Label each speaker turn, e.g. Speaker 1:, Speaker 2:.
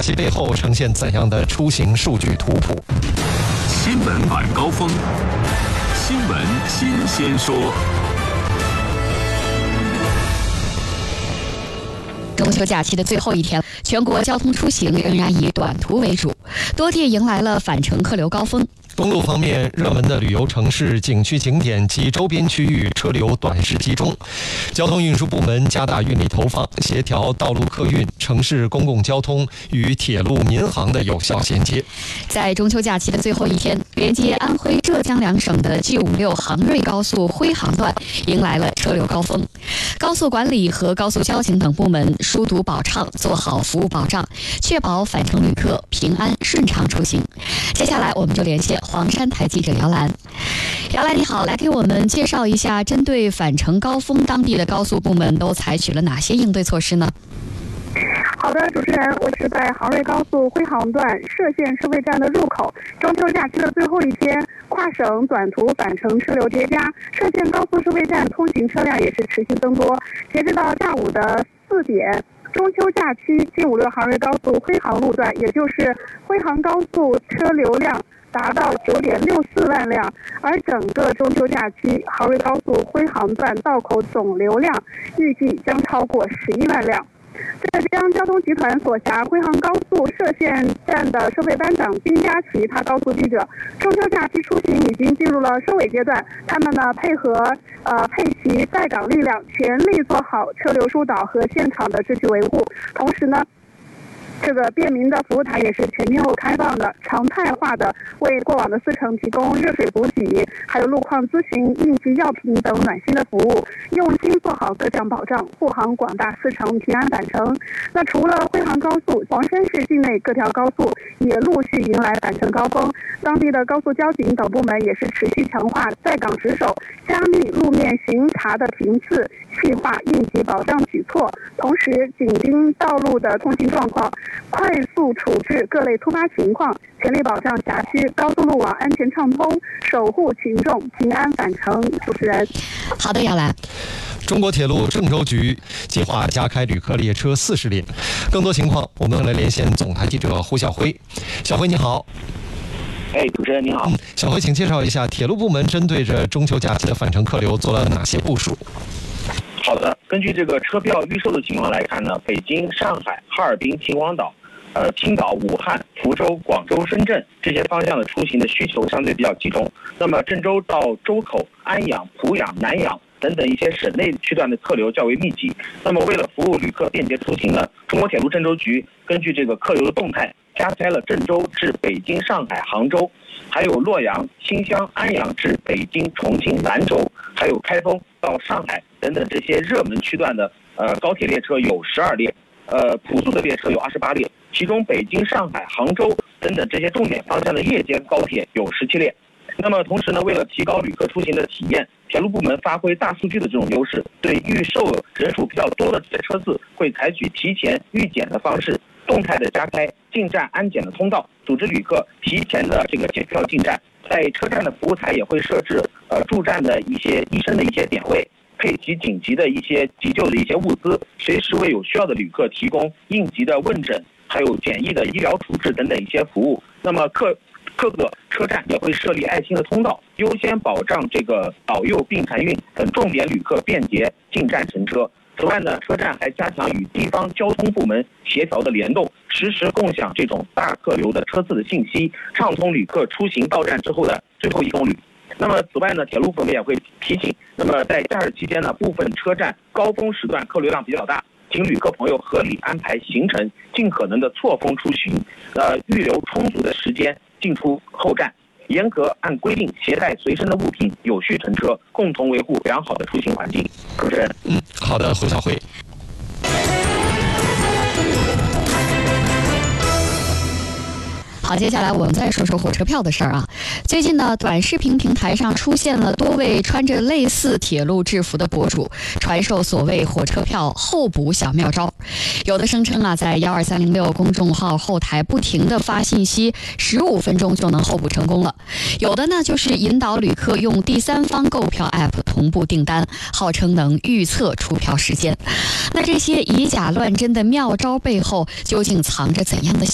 Speaker 1: 期背后呈现怎样的出行数据图谱？
Speaker 2: 新闻晚高峰，新闻新鲜说。
Speaker 3: 中秋假期的最后一天，全国交通出行仍然以短途为主，多地迎来了返程客流高峰。
Speaker 1: 公路方面，热门的旅游城市、景区景点及周边区域车流短时集中。交通运输部门加大运力投放，协调道路客运、城市公共交通与铁路民航的有效衔接。
Speaker 3: 在中秋假期的最后一天，连接安徽、浙江两省的 G56杭瑞高速徽杭段迎来了车流高峰。高速管理和高速交警等部门疏堵保畅，做好服务保障，确保返程旅客平安顺畅出行。接下来，我们就连线黄山台记者姚兰。姚兰你好，来给我们介绍一下，针对返程高峰，当地的高速部门都采取了哪些应对措施呢？
Speaker 4: 好的，主持人，我是在杭瑞高速徽杭段歙县收费站的入口。中秋假期的最后一天，跨省短途返程车流叠加，歙县高速收费站通行车辆也是持续增多。截止到下午的4点，中秋假期 G56杭瑞高速徽杭路段，也就是徽杭高速车流量达到9.64万辆，而整个中秋假期杭瑞高速徽杭段道口总流量预计将超过11万辆。浙江交通集团所辖徽杭高速歙县站的收费班长丁佳琪，他告诉记者，中秋假期出行已经进入了收尾阶段，他们呢配齐在岗力量，全力做好车流疏导和现场的秩序维护。同时呢，这个便民的服务台也是全天候开放的，常态化的为过往的司乘提供热水补给，还有路况咨询、应急药品等暖心的服务，用心做好各项保障，护航广大司乘平安返程。那除了徽杭高速，黄山市境内各条高速也陆续迎来返程高峰，当地的高速交警等部门也是持续强化在岗值守，加密路面巡查的频次，细化应急保障举措，同时紧盯道路的通行状况，快速处置各类突发情况，全力保障辖区高速路网安全畅通，守护群众平安返程。主持人，
Speaker 3: 好的，姚兰。
Speaker 1: 中国铁路郑州局计划加开旅客列车40列。更多情况，我们来连线总台记者胡晓辉。小辉你好。
Speaker 5: 主持人你好。
Speaker 1: 小辉，请介绍一下铁路部门针对着中秋假期的返程客流做了哪些部署？
Speaker 5: 好的，根据这个车票预售的情况来看呢，北京、上海、哈尔滨、秦皇岛、青岛、武汉、福州、广州、深圳这些方向的出行的需求相对比较集中。那么郑州到周口、安阳、濮阳、南阳等等一些省内区段的客流较为密集。那么为了服务旅客便捷出行呢，中国铁路郑州局根据这个客流的动态，加开了郑州至北京、上海、杭州，还有洛阳、新乡、安阳至北京、重庆、兰州，还有开封到上海等等这些热门区段的高铁列车有12列，普速的列车有28列，其中北京、上海、杭州等等这些重点方向的夜间高铁有17列。那么同时呢，为了提高旅客出行的体验，铁路部门发挥大数据的这种优势，对预售人数比较多的这些车次，会采取提前预检的方式，动态的加开进站安检的通道，组织旅客提前的这个检票进站。在车站的服务台也会设置驻站的一些医生的一些点位，配齐紧急的一些急救的一些物资，随时为有需要的旅客提供应急的问诊，还有简易的医疗处置等等一些服务。那么各个车站也会设立爱心的通道，优先保障这个保佑病残孕等重点旅客便捷进站乘车。此外呢，车站还加强与地方交通部门协调的联动，实时共享这种大客流的车次的信息，畅通旅客出行到站之后的最后1公里。那么此外呢，铁路部门也会提醒，那么在假日期间呢，部分车站高峰时段客流量比较大，请旅客朋友合理安排行程，尽可能的错峰出行，预留充足的时间进出后站，严格按规定携带随身的物品，有序乘车，共同维护良好的出行环境。主持人，
Speaker 1: 好的，胡晓辉。
Speaker 3: 好，接下来我们再说说火车票的事儿啊。最近呢，短视频平台上出现了多位穿着类似铁路制服的博主，传授所谓火车票候补小妙招。有的声称啊，在12306公众号后台不停地发信息，15分钟就能候补成功了。有的呢，就是引导旅客用第三方购票 App 同步订单，号称能预测出票时间。那这些以假乱真的妙招背后，究竟藏着怎样的